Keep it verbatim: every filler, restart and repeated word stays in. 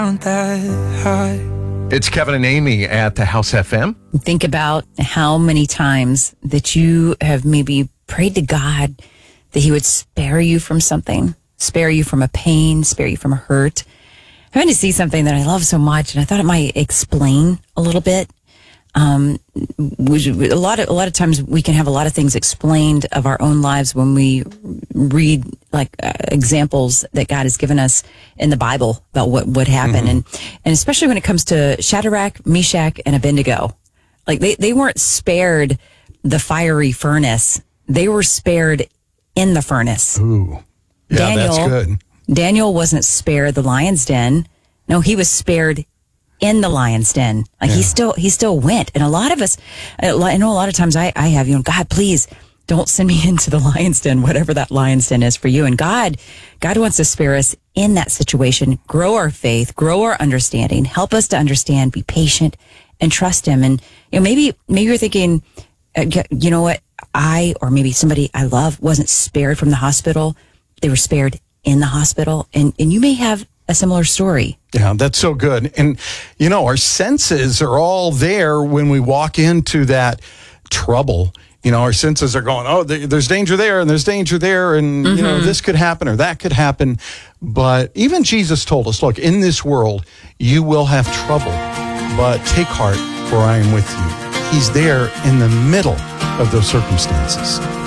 It's Kevin and Amy at the House F M. Think about how many times that you have maybe prayed to God that he would spare you from something, spare you from a pain, spare you from a hurt. I went to see something that I love so much, and I thought it might explain a little bit. Um, which, a lot of a lot of times we can have a lot of things explained of our own lives when we read like uh, examples that God has given us in the Bible about what would happen, mm-hmm. and and especially when it comes to Shadrach, Meshach, and Abednego, like they they weren't spared the fiery furnace; they were spared in the furnace. Ooh, yeah, Daniel, that's good. Daniel wasn't spared the lion's den; no, he was spared in the lion's den. Like yeah. he still, he still went. And a lot of us, I know a lot of times I, I have, you know, God, please don't send me into the lion's den, whatever that lion's den is for you. And God, God wants to spare us in that situation, grow our faith, grow our understanding, help us to understand, be patient and trust him. And, you know, maybe, maybe you're thinking, uh, you know what? I, or maybe somebody I love wasn't spared from the hospital. They were spared in the hospital. And, and you may have a similar story. Yeah, that's so good. And, you know, our senses are all there when we walk into that trouble. You know, our senses are going, oh, there's danger there and there's danger there. And, mm-hmm. you know, this could happen or that could happen. But even Jesus told us, look, in this world, you will have trouble, but take heart, for I am with you. He's there in the middle of those circumstances.